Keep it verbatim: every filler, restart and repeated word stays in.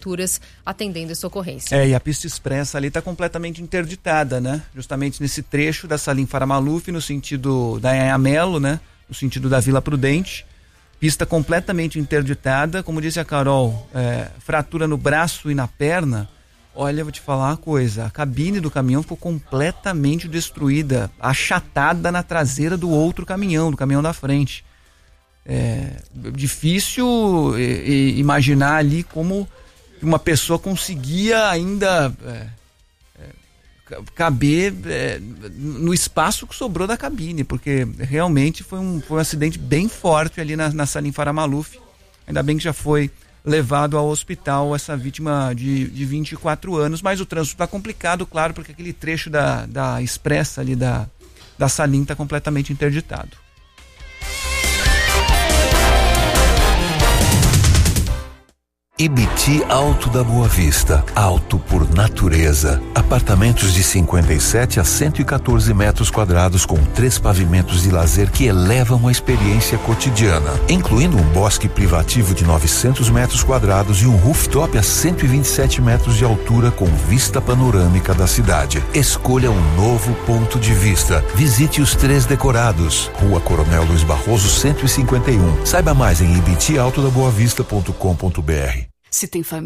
viaturas atendendo essa ocorrência. É, e a pista expressa ali está completamente interditada, né? Justamente nesse trecho da Salim Faramaluf, no sentido da Anhamelo, né? No sentido da Vila Prudente. Pista completamente interditada, como disse a Carol, é, fratura no braço e na perna. Olha, vou te falar uma coisa, a cabine do caminhão ficou completamente destruída, achatada na traseira do outro caminhão, do caminhão da frente. É difícil e, e, imaginar ali como uma pessoa conseguia ainda é, é, caber é, no espaço que sobrou da cabine, porque realmente foi um, foi um acidente bem forte ali na, na Salim Faramaluf. Ainda bem que já foi levado ao hospital essa vítima de, de vinte e quatro anos, mas o trânsito está complicado, claro, porque aquele trecho da, da expressa ali da, da Salim está completamente interditado. Ibiti Alto da Boa Vista, alto por natureza. Apartamentos de cinquenta e sete a cento e quatorze metros quadrados com três pavimentos de lazer que elevam a experiência cotidiana, incluindo um bosque privativo de novecentos metros quadrados e um rooftop a cento e vinte e sete metros de altura com vista panorâmica da cidade. Escolha um novo ponto de vista. Visite os três decorados. Rua Coronel Luiz Barroso cento e cinquenta e um. Saiba mais em ibiti alto da boa vista ponto com ponto br. Se tem família